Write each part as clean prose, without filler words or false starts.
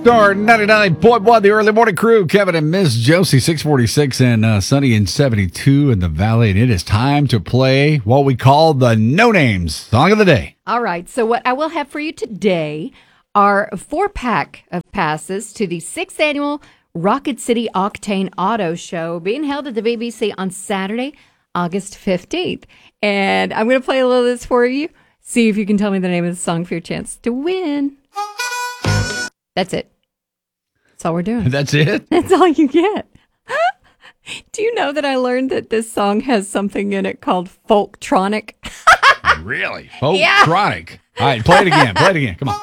Star 99.1, the early morning crew, Kevin and Miss Josie, 646 and sunny and 72 in the valley. And it is time to play what we call the No Names Song of the Day. All right. So what I will have for you today are a 4-pack of passes to the 6th annual Rocket City Octane Auto Show being held at the BBC on Saturday, August 15th. And I'm going to play a little of this for you. See if you can tell me the name of the song for your chance to win. That's it. That's all we're doing. That's it? That's all you get. Do you know that I learned that this song has something in it called folktronic? Really? Folktronic. All right, play it again. Play it again. Come on.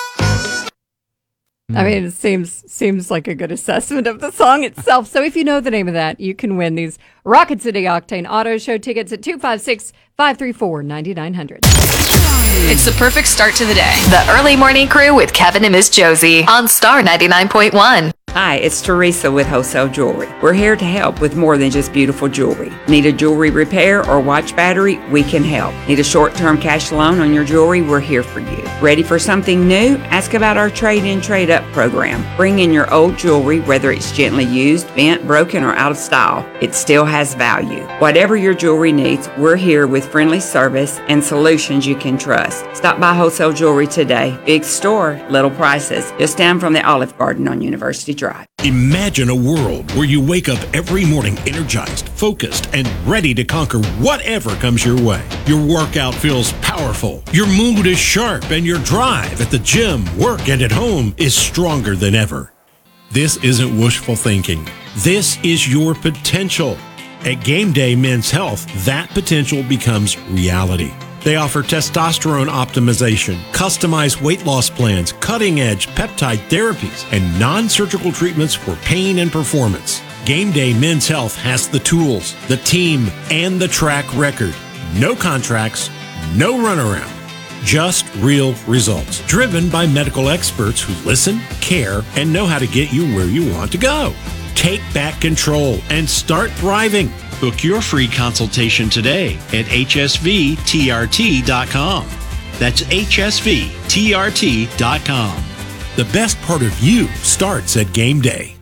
I mean, it seems like a good assessment of the song itself. So if you know the name of that, you can win these Rocket City Octane Auto Show tickets at 256-534-9900. It's the perfect start to the day. The Early Morning Crew with Kevin and Miss Josie on Star 99.1. Hi, it's Teresa with Wholesale Jewelry. We're here to help with more than just beautiful jewelry. Need a jewelry repair or watch battery? We can help. Need a short-term cash loan on your jewelry? We're here for you. Ready for something new? Ask about our trade-in, trade-up program. Bring in your old jewelry, whether it's gently used, bent, broken, or out of style. It still has value. Whatever your jewelry needs, we're here with friendly service and solutions you can trust. Stop by Wholesale Jewelry today. Big store, little prices. Just down from the Olive Garden on University Drive. Imagine a world where you wake up every morning energized, focused, and ready to conquer whatever comes your way. Your workout feels powerful, your mood is sharp, and your drive at the gym, work, and at home is stronger than ever. This isn't wishful thinking. This is your potential. At Game Day Men's Health, that potential becomes reality. They offer testosterone optimization, customized weight loss plans, cutting-edge peptide therapies, and non-surgical treatments for pain and performance. Game Day Men's Health has the tools, the team, and the track record. No contracts, no runaround. Just real results, driven by medical experts who listen, care, and know how to get you where you want to go. Take back control and start thriving. Book your free consultation today at hsvtrt.com. That's hsvtrt.com. The best part of you starts at Game Day.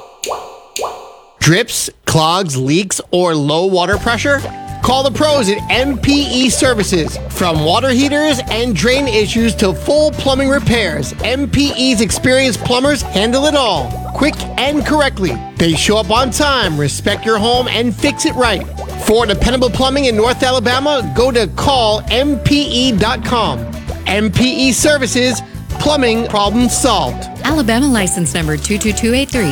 Drips, clogs, leaks, or low water pressure? Call the pros at MPE Services. From water heaters and drain issues to full plumbing repairs, MPE's experienced plumbers handle it all, quick and correctly. They show up on time, respect your home, and fix it right. For dependable plumbing in North Alabama, go to callmpe.com. MPE Services, plumbing problem solved. Alabama license number 22283.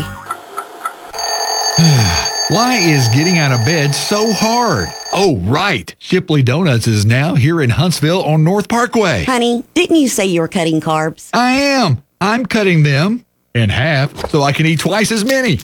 Why is getting out of bed so hard? Oh, right. Shipley Donuts is now here in Huntsville on North Parkway. Honey, didn't you say you were cutting carbs? I am. I'm cutting them in half so I can eat twice as many.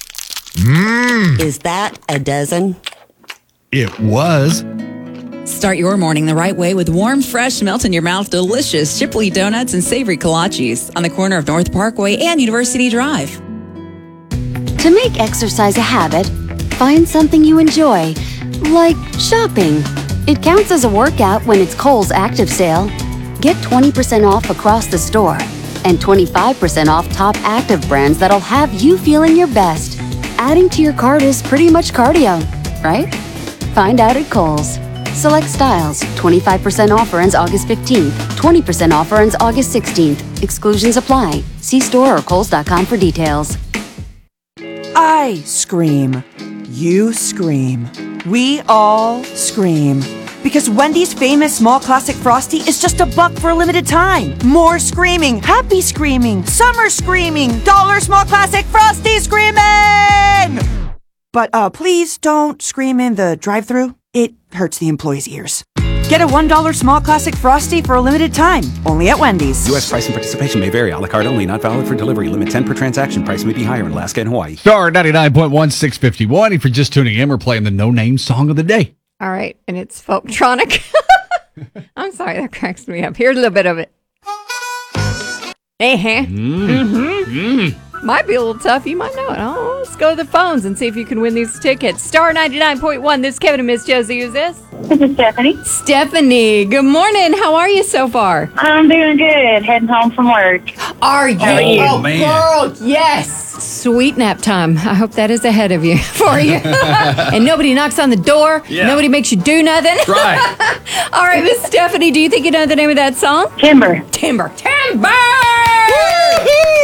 Is that a dozen? It was. Start your morning the right way with warm, fresh, melt-in-your-mouth, delicious Shipley Donuts and savory kolaches on the corner of North Parkway and University Drive. To make exercise a habit, find something you enjoy, like shopping. It counts as a workout when it's Kohl's Active Sale. Get 20% off across the store and 25% off top active brands that'll have you feeling your best. Adding to your cart is pretty much cardio, right? Find out at Kohl's. Select styles. 25% offer ends August 15th. 20% offer ends August 16th. Exclusions apply. See store or kohls.com for details. I scream. You scream. We all scream. Because Wendy's famous small classic Frosty is just $1 for a limited time. More screaming, happy screaming, summer screaming, dollar small classic Frosty screaming! But please don't scream in the drive-thru. It hurts the employees' ears. Get a $1 small classic Frosty for a limited time. Only at Wendy's. U.S. price and participation may vary. A la carte only. Not valid for delivery. Limit 10 per transaction. Price may be higher in Alaska and Hawaii. Star 99.1, 651. If you're just tuning in, we're playing the No Name Song of the Day. All right, and it's folktronic. I'm sorry, that cracks me up. Here's a little bit of it. Might be a little tough. You might know it. Oh, let's go to the phones and see if you can win these tickets. Star 99.1. This is Kevin and Miss Josie. Who's this? This is Stephanie. Stephanie, good morning. How are you so far? I'm doing good. Heading home from work. Are you? How are you? Oh, man. girl, yes. Sweet nap time. I hope that is ahead of you for you. And nobody knocks on the door. Yeah. Nobody makes you do nothing. Right. All right, Miss Stephanie, do you think you know the name of that song? Timber. Timber. Timber!